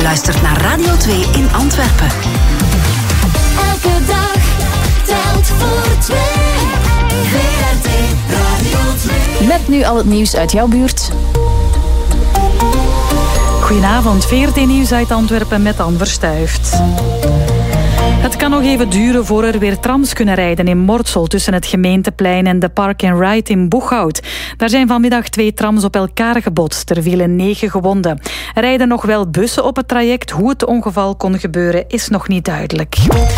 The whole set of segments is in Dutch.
luistert naar Radio 2 in Antwerpen. Elke dag telt voor 2. VRT Radio 2. Met nu al het nieuws uit jouw buurt. Goedenavond, VRT Nieuws uit Antwerpen met Anne Verstuift. Het kan nog even duren voor er weer trams kunnen rijden in Mortsel tussen het gemeenteplein en de Park and Ride in Boeghout. Daar zijn vanmiddag 2 trams op elkaar gebotst. Er vielen 9 gewonden. Er rijden nog wel bussen op het traject. Hoe het ongeval kon gebeuren is nog niet duidelijk.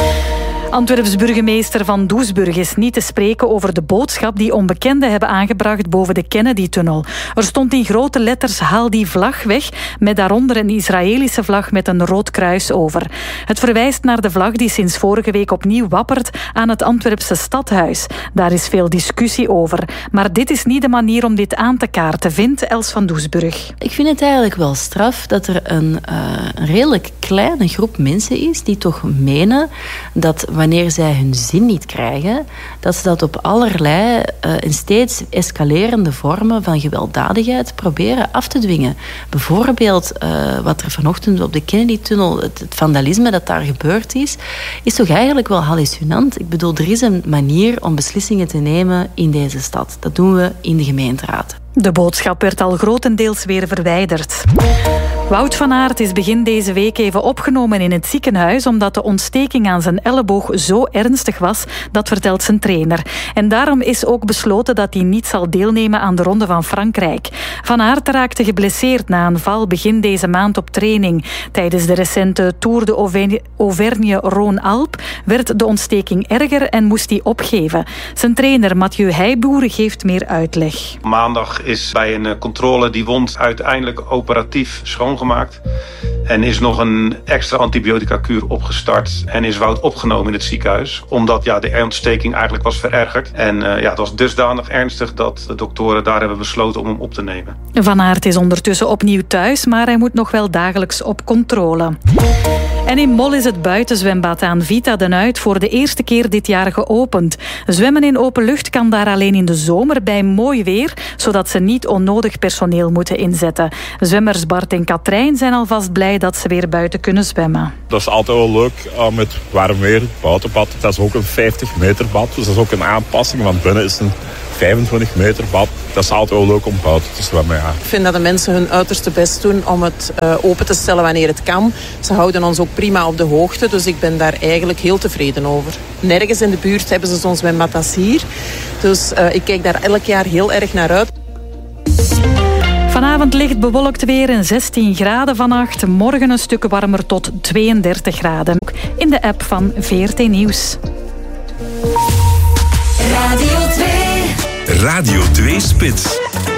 Antwerps burgemeester Van Doesburg is niet te spreken over de boodschap die onbekenden hebben aangebracht boven de Kennedy-tunnel. Er stond in grote letters: haal die vlag weg, met daaronder een Israëlische vlag met een rood kruis over. Het verwijst naar de vlag die sinds vorige week opnieuw wappert aan het Antwerpse stadhuis. Daar is veel discussie over. Maar dit is niet de manier om dit aan te kaarten, vindt Els Van Doesburg. Ik vind het eigenlijk wel straf dat er een redelijk kleine groep mensen is die toch menen dat wanneer zij hun zin niet krijgen, dat ze dat op allerlei en steeds escalerende vormen van gewelddadigheid proberen af te dwingen. Bijvoorbeeld wat er vanochtend op de Kennedy-tunnel, het vandalisme dat daar gebeurd is toch eigenlijk wel hallucinant. Ik bedoel, er is een manier om beslissingen te nemen in deze stad. Dat doen we in de gemeenteraad. De boodschap werd al grotendeels weer verwijderd. Wout van Aert is begin deze week even opgenomen in het ziekenhuis omdat de ontsteking aan zijn elleboog zo ernstig was, dat vertelt zijn trainer. En daarom is ook besloten dat hij niet zal deelnemen aan de Ronde van Frankrijk. Van Aert raakte geblesseerd na een val begin deze maand op training. Tijdens de recente Tour de Auvergne-Rhône-Alpes werd de ontsteking erger en moest hij opgeven. Zijn trainer Mathieu Heijboer geeft meer uitleg. Maandag is bij een controle die wond uiteindelijk operatief schoongemaakt. En is nog een extra antibiotica-kuur opgestart. En is Wout opgenomen in het ziekenhuis. Omdat de ontsteking eigenlijk was verergerd. En het was dusdanig ernstig dat de doktoren daar hebben besloten om hem op te nemen. Van Aert is ondertussen opnieuw thuis, maar hij moet nog wel dagelijks op controle. En in Mol is het buitenzwembad aan Vita den Uit voor de eerste keer dit jaar geopend. Zwemmen in open lucht kan daar alleen in de zomer bij mooi weer, zodat ze niet onnodig personeel moeten inzetten. Zwemmers Bart en Katrijn zijn alvast blij dat ze weer buiten kunnen zwemmen. Dat is altijd wel leuk met warm weer, het buitenbad. Dat is ook een 50 meter bad, dus dat is ook een aanpassing, want binnen is een 25 meter bad. Dat is altijd wel leuk om buiten te zwemmen, ja. Ik vind dat de mensen hun uiterste best doen om het open te stellen wanneer het kan. Ze houden ons ook prima op de hoogte, dus ik ben daar eigenlijk heel tevreden over. Nergens in de buurt hebben ze zo'n zwembad als hier. Dus ik kijk daar elk jaar heel erg naar uit. Vanavond licht bewolkt weer en 16 graden vannacht. Morgen een stuk warmer tot 32 graden. In de app van VRT Nieuws. Radio 2. Radio 2 Spits.